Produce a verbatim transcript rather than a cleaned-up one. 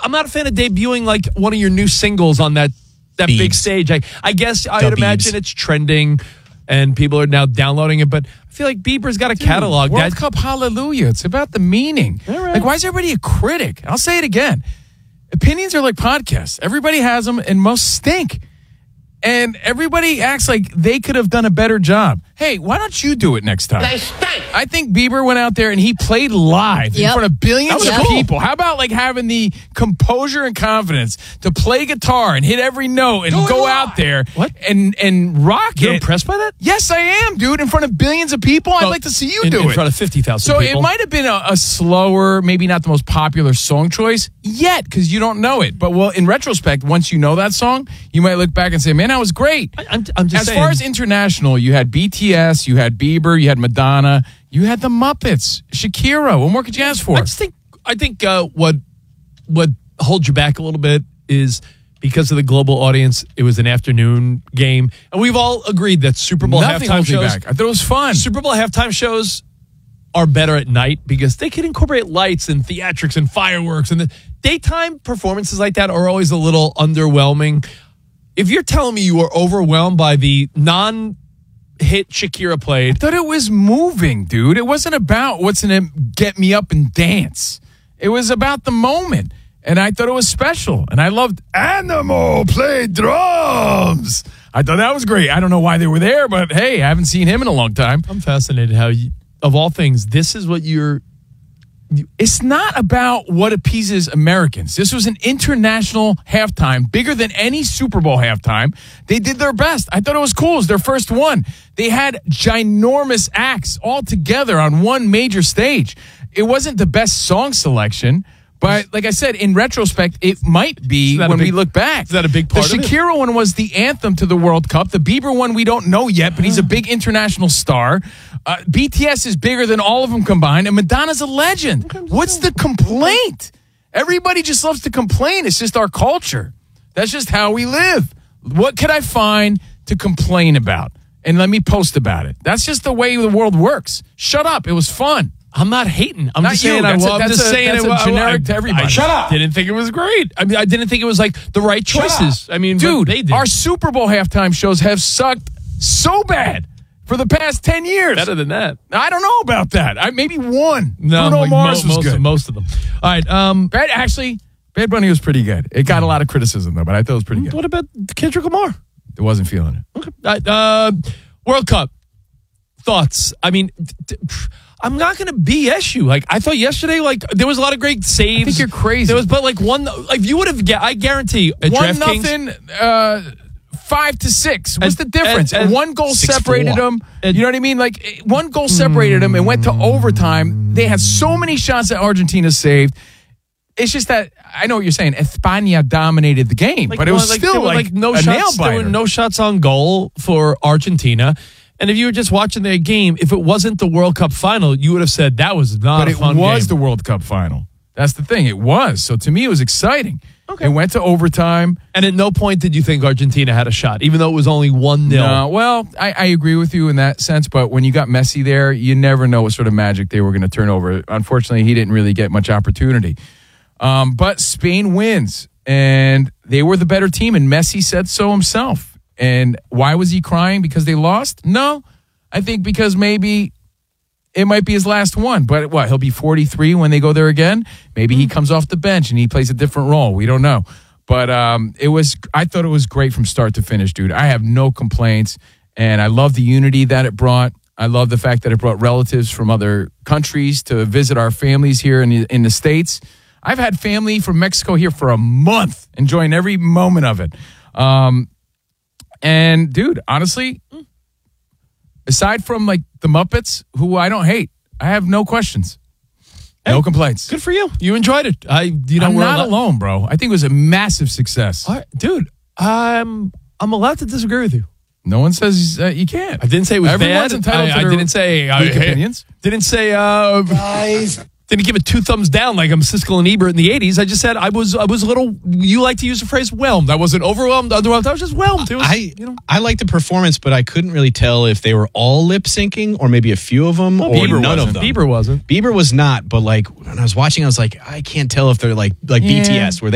I'm not a fan of debuting like one of your new singles on that that Biebs. big stage. I, I guess I The would imagine Biebs. it's trending and people are now downloading it, but I feel like Bieber's got a Dude, catalog. World that, Cup Hallelujah. It's about the meaning. All right. Like, why is everybody a critic? I'll say it again. Opinions are like podcasts. Everybody has them, and most stink. And everybody acts like they could have done a better job. Hey, why don't you do it next time? They stink. I think Bieber went out there and he played live in Yep. front of billions That of was cool. people. How about like having the composure and confidence to play guitar and hit every note and Do it go live. out there What? and and rock You're it? impressed by that? Yes, I am, dude. In front of billions of people, I'd Oh, like to see you in, do in it. front of fifty thousand So people. it might have been a, a slower, maybe not the most popular song choice yet because you don't know it. But well, in retrospect, once you know that song, you might look back and say, "Man, that was great." I, I'm, I'm just As saying. far as international, you had B T S, you had Bieber, you had Madonna, you had the Muppets, Shakira. What more could you ask for? I just think I think uh, what what holds you back a little bit is because of the global audience. It was an afternoon game, and we've all agreed that Super Bowl Nothing halftime holds me shows. back. I thought it was fun. Super Bowl halftime shows are better at night because they can incorporate lights and theatrics and fireworks, and the daytime performances like that are always a little underwhelming. If you're telling me you were overwhelmed by the non-hit Shakira played, I thought it was moving, dude. It wasn't about what's in it, get me up and dance. It was about the moment. And I thought it was special. And I loved Animal play drums. I thought that was great. I don't know why they were there, but hey, I haven't seen him in a long time. I'm fascinated how, you, of all things, this is what you're. It's not about what appeases Americans. This was an international halftime, bigger than any Super Bowl halftime. They did their best. I thought it was cool. It was their first one. They had ginormous acts all together on one major stage. It wasn't the best song selection, but like I said, in retrospect, it might be Is that a when big- we look back. is that a big part The of it? Shakira one was the anthem to the World Cup. The Bieber one we don't know yet, but he's a big international star. Uh, B T S is bigger than all of them combined, and Madonna's a legend. What's the complaint? Everybody just loves to complain. It's just our culture. That's just how we live. What could I find to complain about? And let me post about it. That's just the way the world works. Shut up. It was fun. I'm not hating. I'm Not just you. saying. That's I, a- I'm that's just a- saying. that's it, a I- generic I- to everybody. I Shut up. Didn't think it was great. I mean, I didn't think it was like the right choices. I mean, but Dude, they did our Super Bowl halftime shows have sucked so bad for the past ten years. better than that. I don't know about that. I maybe one. No, Bruno like Mars mo- was most, good. most of them. All right. Um, Bad, actually, Bad Bunny was pretty good. It got a lot of criticism though, but I thought it was pretty good. what about Kendrick Lamar? It wasn't feeling it. Okay. Uh, uh, World Cup thoughts. I mean, t- t- I'm not going to B S you. Like I thought yesterday, like there was a lot of great saves. I think you're crazy. There was, but like one, like you would have. I guarantee, at One DraftKings- nothing, uh, five to six. What's And- the difference? and- And, and one goal six separated four. them. And- You know what I mean? Like eh, one goal separated them and went to overtime. They had so many shots that Argentina saved. It's just that I know what you're saying. España dominated the game, Like, but it was well, like, still there were, like, no a nail shots. There were biter. no shots on goal for Argentina. And if you were just watching their game, if it wasn't the World Cup final, you would have said that was not but a it fun was game. the World Cup final. That's the thing. It was. So to me, it was exciting. Okay. It went to overtime. And at no point did you think Argentina had a shot, even though it was only one nil. No, well, I, I agree with you in that sense, but when you got Messi there, you never know what sort of magic they were going to turn over. Unfortunately, he didn't really get much opportunity. Um, but Spain wins, and they were the better team, and Messi said so himself. And why was he crying? Because they lost? No, I think because maybe it might be his last one. But what, he'll be forty-three when they go there again? Maybe he comes off the bench and he plays a different role. We don't know. But um, it was. I thought it was great from start to finish, dude. I have no complaints, and I love the unity that it brought. I love the fact that it brought relatives from other countries to visit our families here in the, in the States. I've had family from Mexico here for a month, enjoying every moment of it. Um, and, dude, honestly, aside from, like, the Muppets, who I don't hate, I have no questions. No Hey, complaints. Good for you. You enjoyed it. I, you know, I'm we're not allo- alone, bro. I think it was a massive success. All right, dude, I'm I'm allowed to disagree with you. No one says uh, you can't. I didn't say it was Everyone's bad. entitled I, to I their didn't say I, weak opinions. Didn't say uh, Guys. didn't give it two thumbs down like I'm Siskel and Ebert in the eighties. I just said I was I was a little. You like to use the phrase whelmed. I wasn't overwhelmed, underwhelmed. I was just whelmed. It was, I you know. I liked the performance, but I couldn't really tell if they were all lip syncing or maybe a few of them or Bieber none wasn't. of them. Bieber wasn't. Bieber was not, but like when I was watching, I was like, I can't tell if they're like like Yeah. B T S where